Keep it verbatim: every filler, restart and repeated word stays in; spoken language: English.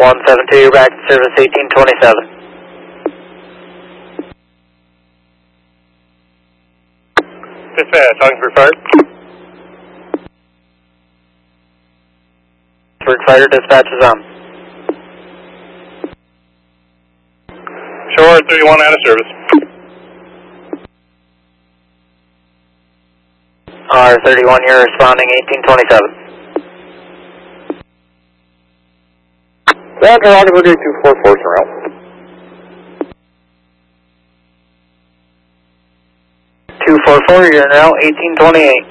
one seven two, you're back to service eighteen twenty-seven. Dispatch, talking for fire. Pittsburgh Fighter dispatch is on. Shore thirty-one out of service. R thirty-one, you're responding eighteen twenty-seven. Roger, Roger, we're doing two four four surround. two four four, you're now eighteen twenty-eight.